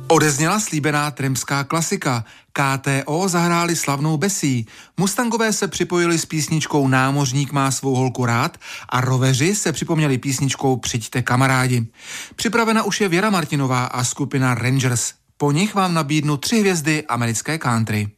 Odezněla slíbená tremská klasika. KTO zahráli slavnou Besí. Mustangové se připojili s písničkou Námořník má svou holku rád a roveři se připomněli písničkou Přijďte kamarádi. Připravena už je Věra Martinová a skupina Rangers. Po nich vám nabídnu 3 hvězdy americké country.